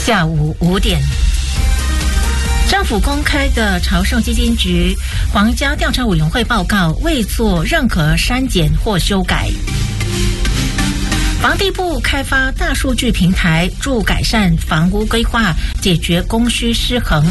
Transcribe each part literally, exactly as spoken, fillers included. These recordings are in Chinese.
下午五点，政府公开的朝圣基金局皇家调查委员会报告未做任何删减或修改。房地部开发大数据平台，助改善房屋规划，解决供需失衡。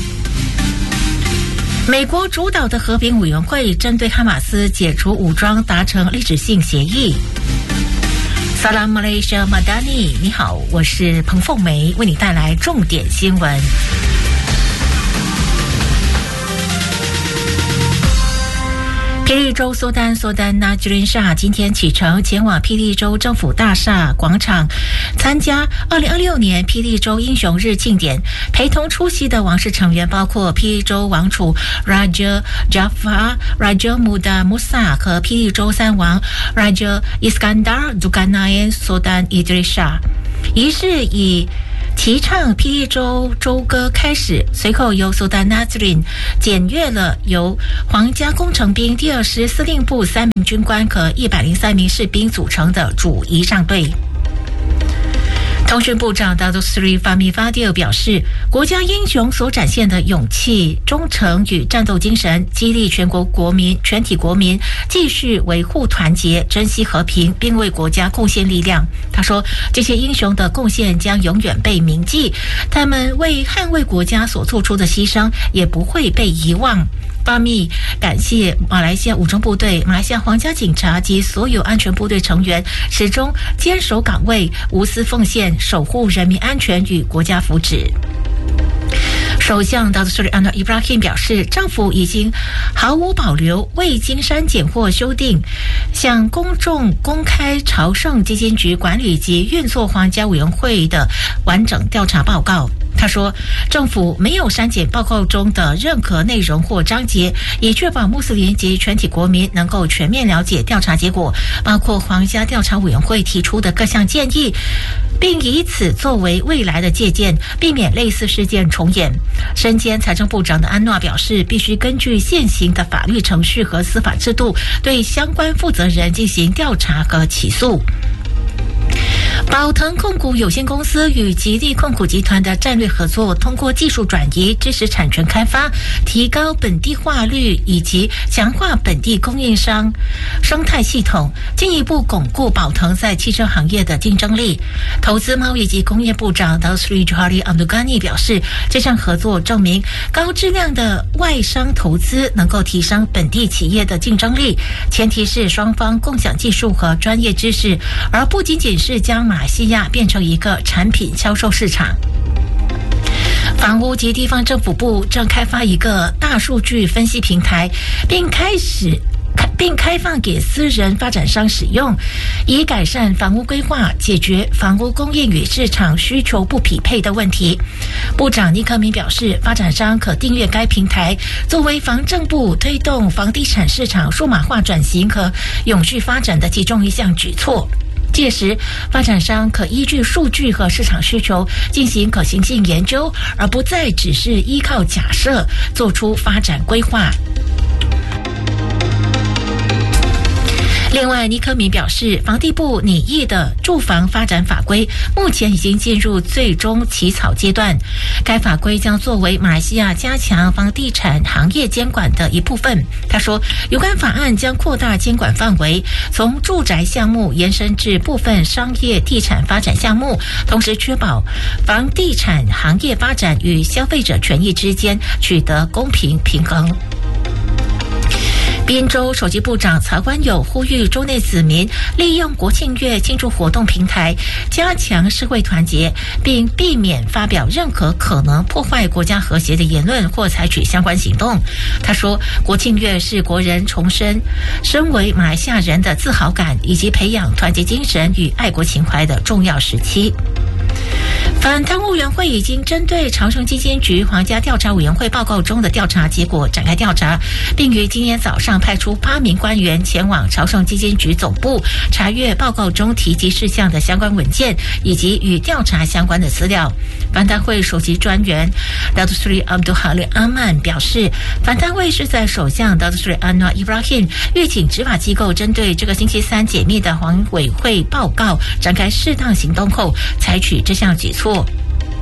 美国主导的和平委员会针对哈马斯解除武装达成历史性协议。Salam Malaysia Madani， 你好，我是彭凤梅，为你带来重点新闻。霹雳州苏丹苏丹纳吉林沙今天启程前往霹雳州政府大厦广场参加二零二六年霹雳州英雄日庆典。陪同出席的王室成员包括霹雳州王储 Raja Jafar Raja Muda Musa 和霹雳州三王 Raja Iskandar Zulkarnain Sultan Idrisa。仪式以齐唱霹雳州州歌开始，随后由苏丹纳兹林检阅了由皇家工程兵第二师司令部三名军官和一百零三名士兵组成的主仪仗队。通讯部长 Datuk Seri Fahmi Fadil 表示，国家英雄所展现的勇气、忠诚与战斗精神，激励全国国民、全体国民继续维护团结、珍惜和平，并为国家贡献力量。他说，这些英雄的贡献将永远被铭记，他们为捍卫国家所做出的牺牲也不会被遗忘。巴密感谢马来西亚武装部队、马来西亚皇家警察及所有安全部队成员始终坚守岗位，无私奉献，守护人民安全与国家福祉。首相 Datuk Seri Anwar Ibrahim 表示，政府已经毫无保留、未经删减或修订，向公众公开朝圣基金局管理及运作皇家委员会的完整调查报告。他说，政府没有删减报告中的任何内容或章节，以确保穆斯林及全体国民能够全面了解调查结果，包括皇家调查委员会提出的各项建议，并以此作为未来的借鉴，避免类似事件重演。身兼财政部长的安诺表示，必须根据现行的法律程序和司法制度，对相关负责人进行调查和起诉。宝腾控股有限公司与吉利控股集团的战略合作，通过技术转移、知识产权开发、提高本地化率以及强化本地供应商生态系统，进一步巩固宝腾在汽车行业的竞争力。投资贸易及工业部长 Datuk Seri Johari Abdul Ghani 表示，这项合作证明高质量的外商投资能够提升本地企业的竞争力，前提是双方共享技术和专业知识，而不仅仅是将马来西亚变成一个产品销售市场。房屋及地方政府部正开发一个大数据分析平台，并开始并开放给私人发展商使用，以改善房屋规划，解决房屋供应与市场需求不匹配的问题。部长尼克明表示，发展商可订阅该平台，作为房政部推动房地产市场数码化转型和永续发展的其中一项举措。届时，发展商可依据数据和市场需求进行可行性研究，而不再只是依靠假设做出发展规划。另外，尼科米表示，房地部拟议的住房发展法规目前已经进入最终起草阶段。该法规将作为马来西亚加强房地产行业监管的一部分。他说，有关法案将扩大监管范围，从住宅项目延伸至部分商业地产发展项目，同时确保房地产行业发展与消费者权益之间取得公平平衡。滨州首席部长曹观友呼吁州内子民利用国庆月庆祝活动平台，加强社会团结，并避免发表任何可能破坏国家和谐的言论或采取相关行动。他说，国庆月是国人重申身为马来西亚人的自豪感，以及培养团结精神与爱国情怀的重要时期。反贪污委员会已经针对朝圣基金局皇家调查委员会报告中的调查结果展开调查，并于今天早上派出八名官员前往朝圣基金局总部查阅报告中提及事项的相关文件以及与调查相关的资料。反贪会首席专员 Datuk Seri Abdul Halim Aman 表示，反贪会是在首相 Datuk Seri Anwar Ibrahim 预请执法机构针对这个星期三解密的黄委会报告展开适当行动后，采取这项举措。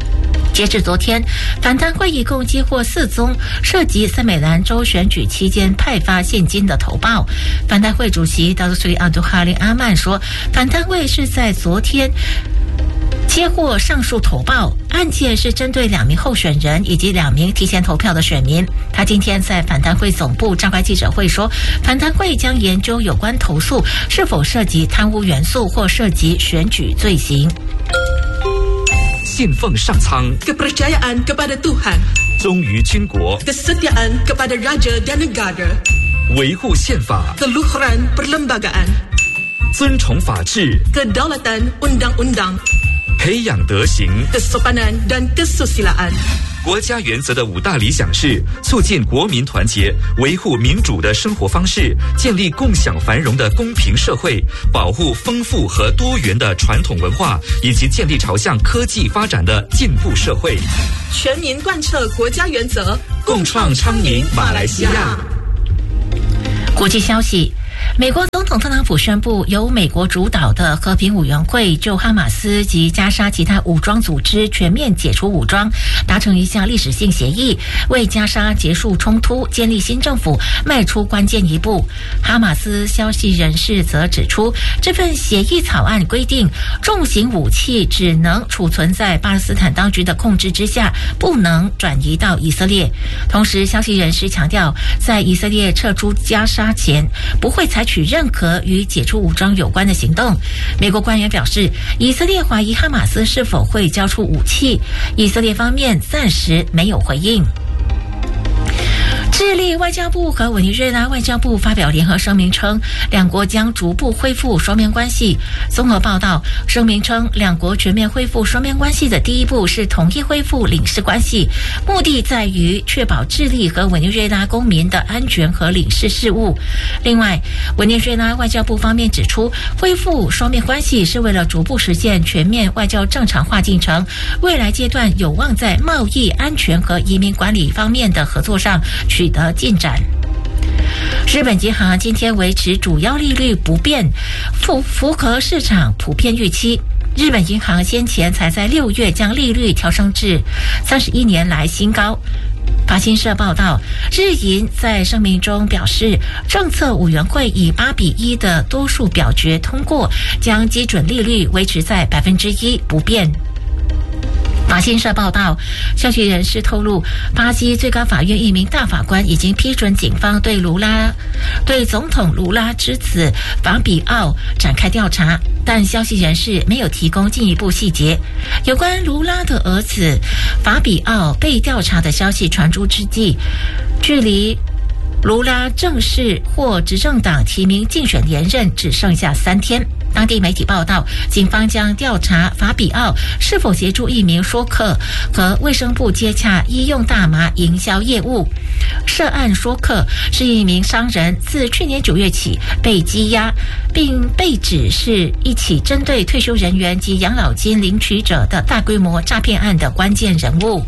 截至昨天，反贪会一共接获四宗涉及森美兰州选举期间派发现金的投报。反贪会主席达鲁苏里阿杜哈林阿曼说，反贪会是在昨天接获上述投报，案件是针对两名候选人以及两名提前投票的选民。他今天在反贪会总部召开记者会说，反贪会将研究有关投诉是否涉及贪污元素或涉及选举罪行。 信奉上苍 kepercayaan kepada Tuhan 忠于军国 kesetiaan kepada raja dan negara 维护宪法 keluhuran perlembagaan 尊崇法治 kedaulatan undang-undang 培养德行 kesopanan dan kesusilaan。 国家原则的五大理想是促进国民团结，维护民主的生活方式，建立共享繁荣的公平社会，保护丰富和多元的传统文化，以及建立朝向科技发展的进步社会。 全民贯彻国家原则， 共创昌宁马来西亚。 国际消息。美国总统特朗普宣布，由美国主导的和平委员会就哈马斯及加沙其他武装组织全面解除武装，达成一项历史性协议，为加沙结束冲突、建立新政府迈出关键一步。哈马斯消息人士则指出，这份协议草案规定，重型武器只能储存在巴勒斯坦当局的控制之下，不能转移到以色列。同时，消息人士强调，在以色列撤出加沙前，不会采取任何与解除武装有关的行动。美国官员表示，以色列怀疑哈马斯是否会交出武器，以色列方面暂时没有回应。智利外交部和委内瑞拉外交部发表联合声明称，两国将逐步恢复双边关系。综合报道，声明称，两国全面恢复双边关系的第一步是同意恢复领事关系，目的在于确保智利和委内瑞拉公民的安全和领事事务。另外，委内瑞拉外交部方面指出，恢复双边关系是为了逐步实现全面外交正常化进程，未来阶段有望在贸易、安全和移民管理方面的合作上取得进展。日本银行今天维持主要利率不变，符符合市场普遍预期。日本银行先前才在六月将利率调升至三十一年来新高。法新社报道，日银在声明中表示，政策委员会以八比一的多数表决通过，将基准利率维持在百分之一不变。法新社报道，消息人士透露，巴西最高法院一名大法官已经批准警方对卢拉、对总统卢拉之子法比奥展开调查，但消息人士没有提供进一步细节。有关卢拉的儿子法比奥被调查的消息传出之际，距离卢拉正式或执政党提名竞选连任只剩下三天。当地媒体报道，警方将调查法比奥是否协助一名说客和卫生部接洽医用大麻营销业务。涉案说客是一名商人，自去年九月起被羁押，并被指是一起针对退休人员及养老金领取者的大规模诈骗案的关键人物。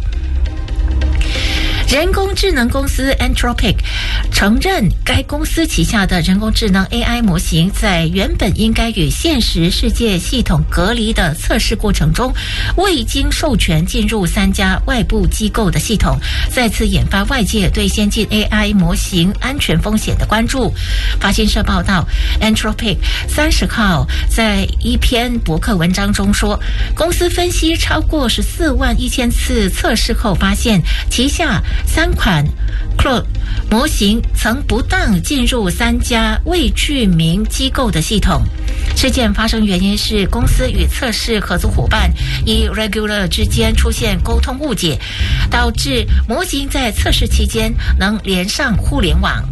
人工智能公司 Anthropic 承认，该公司旗下的人工智能 A I 模型在原本应该与现实世界系统隔离的测试过程中，未经授权进入三家外部机构的系统，再次引发外界对先进 A I 模型安全风险的关注。法新社报道， Anthropic 三十号在一篇博客文章中说，公司分析超过十四万一千次测试后发现，旗下三款 Claude 模型曾不当进入三家未具名机构的系统。事件发生原因是公司与测试合作伙伴以 Regular 之间出现沟通误解，导致模型在测试期间能连上互联网。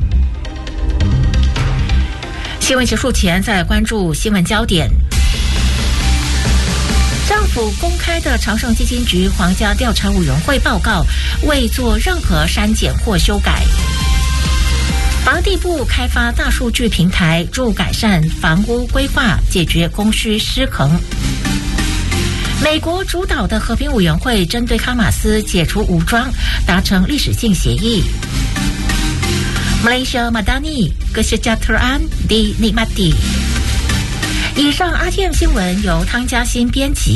新闻结束前，再来关注新闻焦点。政府公开的朝圣基金局皇家调查委员会报告未做任何删减或修改。房地部开发大数据平台，助改善房屋规划，解决供需失衡。美国主导的和平委员会针对哈马斯解除武装达成历史性协议。Malaysia Madani Kesejahteraan Dinikmati。以上 R T M 新闻由汤嘉欣编辑。